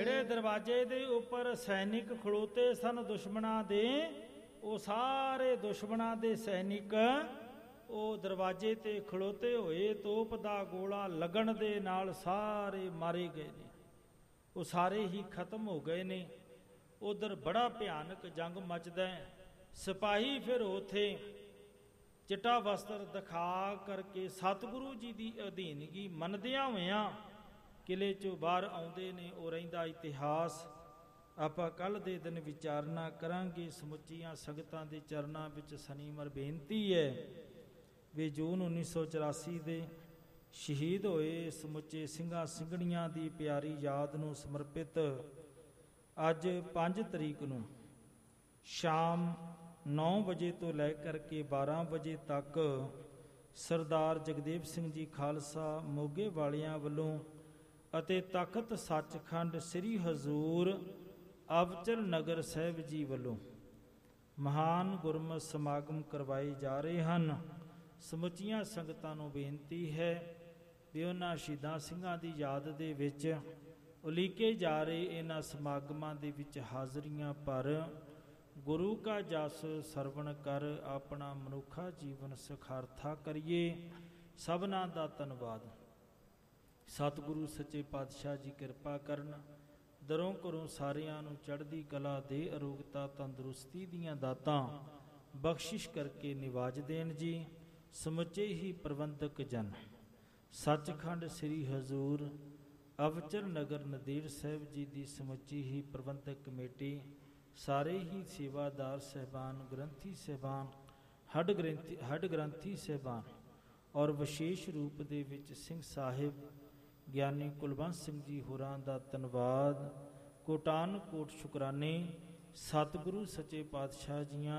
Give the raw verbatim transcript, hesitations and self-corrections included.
ਜਿਹੜੇ ਦਰਵਾਜ਼ੇ ਦੇ ਉੱਪਰ ਸੈਨਿਕ ਖਲੋਤੇ ਸਨ ਦੁਸ਼ਮਣਾਂ ਦੇ, ਉਹ ਸਾਰੇ ਦੁਸ਼ਮਣਾਂ ਦੇ ਸੈਨਿਕ ਉਹ ਦਰਵਾਜ਼ੇ ਤੇ ਖਲੋਤੇ ਹੋਏ, ਤੋਪ ਦਾ ਗੋਲਾ ਲੱਗਣ ਦੇ ਨਾਲ ਸਾਰੇ ਮਾਰੇ ਗਏ ਨੇ, ਉਹ ਸਾਰੇ ਹੀ ਖਤਮ ਹੋ ਗਏ ਨੇ। ਉਧਰ ਬੜਾ ਭਿਆਨਕ ਜੰਗ ਮੱਚਦਾ ਹੈ। ਸਿਪਾਹੀ ਫਿਰ ਉੱਥੇ ਚਿੱਟਾ ਵਸਤਰ ਦਿਖਾ ਕਰਕੇ ਸਤਿਗੁਰੂ ਜੀ ਦੀ ਅਧੀਨਗੀ ਮੰਨਦਿਆਂ ਹੋਇਆਂ ਕਿਲੇ ਚੋਂ ਬਾਹਰ ਆਉਂਦੇ ਨੇ। ਉਹ ਰਹਿੰਦਾ ਇਤਿਹਾਸ ਆਪਾਂ ਕੱਲ੍ਹ ਦੇ ਦਿਨ ਵਿਚਾਰਨਾ ਕਰਾਂਗੇ। ਸਮੁੱਚੀਆਂ ਸੰਗਤਾਂ ਦੇ ਚਰਨਾਂ ਵਿੱਚ ਸਨੀਮਰ ਬੇਨਤੀ ਹੈ ਵੀ ਜੂਨ ਉੱਨੀ ਸੌ ਚੁਰਾਸੀ ਦੇ ਸ਼ਹੀਦ ਹੋਏ ਸਮੁੱਚੇ ਸਿੰਘਾਂ ਸਿੰਘਣੀਆਂ ਦੀ ਪਿਆਰੀ ਯਾਦ ਨੂੰ ਸਮਰਪਿਤ ਅੱਜ ਪੰਜ ਤਰੀਕ ਨੂੰ ਸ਼ਾਮ ਨੌ ਵਜੇ ਤੋਂ ਲੈ ਕਰਕੇ ਬਾਰਾਂ ਵਜੇ ਤੱਕ ਸਰਦਾਰ ਜਗਦੇਵ ਸਿੰਘ ਜੀ ਖਾਲਸਾ ਮੋਗੇ ਵਾਲਿਆਂ ਵੱਲੋਂ ਅਤੇ ਤਖਤ ਸੱਚਖੰਡ ਸ੍ਰੀ ਹਜ਼ੂਰ ਅਬਚਲ ਨਗਰ ਸਾਹਿਬ ਜੀ ਵੱਲੋਂ ਮਹਾਨ ਗੁਰਮਤਿ ਸਮਾਗਮ ਕਰਵਾਏ ਜਾ ਰਹੇ ਹਨ। ਸਮੁੱਚੀਆਂ ਸੰਗਤਾਂ ਨੂੰ ਬੇਨਤੀ ਹੈ ਵੀ ਉਹਨਾਂ ਸ਼ਹੀਦਾਂ ਸਿੰਘਾਂ ਦੀ ਯਾਦ ਦੇ ਵਿੱਚ ਉਲੀਕੇ ਜਾ ਰਹੇ ਇਹਨਾਂ ਸਮਾਗਮਾਂ ਦੇ ਵਿੱਚ ਹਾਜ਼ਰੀਆਂ ਭਰ ਗੁਰੂ ਕਾ ਜਸ ਸਰਵਣ ਕਰ ਆਪਣਾ ਮਨੁੱਖਾ ਜੀਵਨ ਸੁਖਾਰਥਾ ਕਰੀਏ। ਸਭਨਾਂ ਦਾ ਧੰਨਵਾਦ। ਸਤਿਗੁਰੂ ਸੱਚੇ ਪਾਤਸ਼ਾਹ ਜੀ ਕਿਰਪਾ ਕਰਨ, ਦਰੋਂ ਘਰੋਂ ਸਾਰਿਆਂ ਨੂੰ ਚੜ੍ਹਦੀ ਕਲਾ ਦੇ, ਅਰੋਗਤਾ ਤੰਦਰੁਸਤੀ ਦੀਆਂ ਦਾਤਾਂ ਬਖਸ਼ਿਸ਼ ਕਰਕੇ ਨਿਵਾਜ ਦੇਣ ਜੀ। ਸਮੁੱਚੇ ਹੀ ਪ੍ਰਬੰਧਕ ਜਨ, ਸੱਚਖੰਡ ਸ੍ਰੀ ਹਜ਼ੂਰ ਅਬਚਲ ਨਗਰ ਨੰਦੇੜ ਸਾਹਿਬ ਜੀ ਦੀ ਸਮੁੱਚੀ ਹੀ ਪ੍ਰਬੰਧਕ ਕਮੇਟੀ, ਸਾਰੇ ਹੀ ਸੇਵਾਦਾਰ ਸਹਿਬਾਨ, ਗ੍ਰੰਥੀ ਸਹਿਬਾਨ, ਹੱਡ ਗ੍ਰੰਥੀ ਹੱਡ ਗ੍ਰੰਥੀ ਸਹਿਬਾਨ ਔਰ ਵਿਸ਼ੇਸ਼ ਰੂਪ ਦੇ ਵਿੱਚ ਸਿੰਘ ਸਾਹਿਬ ਗਿਆਨੀ ਕੁਲਵੰਤ ਸਿੰਘ ਜੀ ਹੋਰਾਂ ਦਾ ਧੰਨਵਾਦ, ਕੋਟਾਨ ਕੋਟ ਸ਼ੁਕਰਾਨੇ। ਸਤਿਗੁਰੂ ਸੱਚੇ ਪਾਤਸ਼ਾਹ ਜੀਆਂ